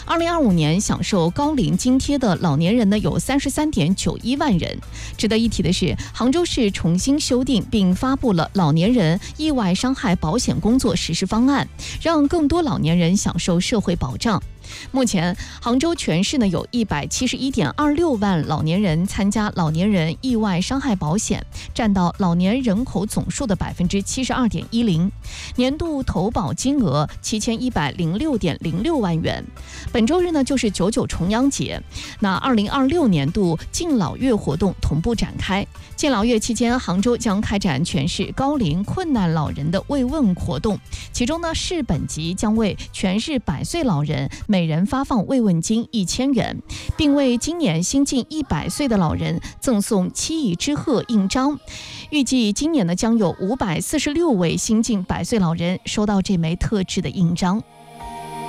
2025年享受高龄津贴的老年人呢有33.91万人。值得一提的是，杭州市重新修订并发布了老年人意外伤害保险工作实施方案，让更多老年人享受社会保障。目前，杭州全市呢有171.26万老年人参加老年人意外伤害保险，占到老年人口总数的72.10%，年度投保金额7106.06万元。本周日呢就是99重阳节，那2026年度敬老月活动同步展开。敬老月期间，杭州将开展全市高龄困难老人的慰问活动，其中呢市本级将为全市100岁老人每人发放慰问金1000元，并为今年新近100岁的老人赠送7亿之贺印章。预计今年呢将有546位新近100岁老人收到这枚特制的印章。